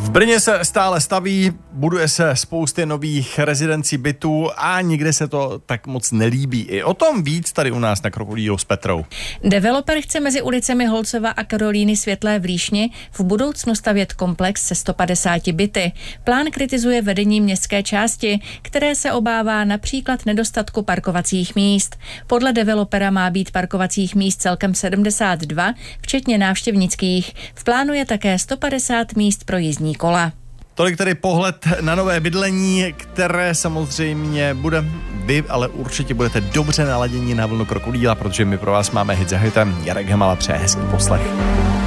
V Brně se stále staví, buduje se spousty nových rezidencí bytů a nikde se to tak moc nelíbí. I o tom víc tady u nás na Krokodýlu s Petrou. Developer chce mezi ulicemi Holcova a Karolíny Světlé v Líšni v budoucnu stavět komplex se 150 byty. Plán kritizuje vedení městské části, které se obává například nedostatku parkovacích míst. Podle developera má být parkovacích míst celkem 72, včetně návštěvnických. V plánu je také 150 míst pro jízdní kola. Tolik tedy pohled na nové bydlení, které samozřejmě bude vy, ale určitě budete dobře naladěni na vlnu Krokodýla, protože my pro vás máme hit za hitem. Jarek Hemala přeje hezký poslech.